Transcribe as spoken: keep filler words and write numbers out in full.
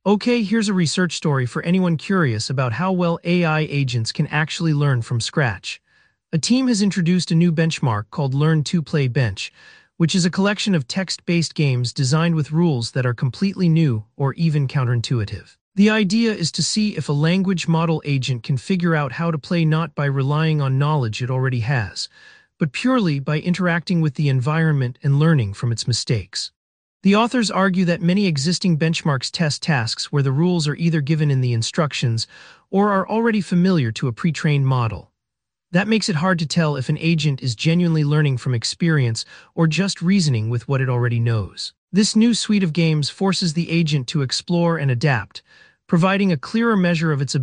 Okay, here's a research story for anyone curious about how well A I agents can actually learn from scratch. A team has introduced a new benchmark called Learn to Play Bench, which is a collection of text-based games designed with rules that are completely new or even counterintuitive. The idea is to see if a language model agent can figure out how to play not by relying on knowledge it already has, but purely by interacting with the environment and learning from its mistakes. The authors argue that many existing benchmarks test tasks where the rules are either given in the instructions or are already familiar to a pre-trained model. That makes it hard to tell if an agent is genuinely learning from experience or just reasoning with what it already knows. This new suite of games forces the agent to explore and adapt, providing a clearer measure of its ability